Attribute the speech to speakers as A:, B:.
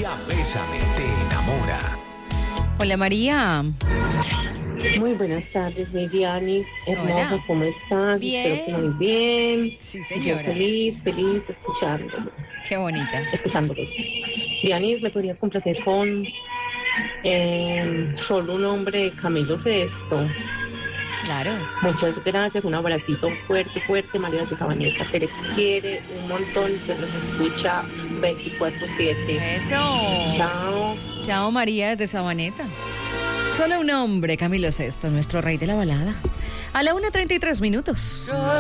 A: María Bésame te enamora.
B: Hola María.
C: Muy buenas tardes, mi Dianis. Hermoso,
B: Hola.
C: ¿cómo estás?
B: Bien.
C: Espero que muy bien.
B: Sí,
C: Yo
B: señora.
C: feliz escuchándolo,
B: Qué bonita.
C: escuchándolos. Dianis, ¿me podrías complacer con Solo un hombre de Camilo Sesto?
B: Claro.
C: Muchas gracias, un abracito fuerte, fuerte, María de Sabaneta. Se les quiere un montón y se les escucha 24/7.
B: Eso.
C: Chao.
B: Chao María desde Sabaneta. Solo un hombre, Camilo Sesto, nuestro rey de la balada. A la 1:33.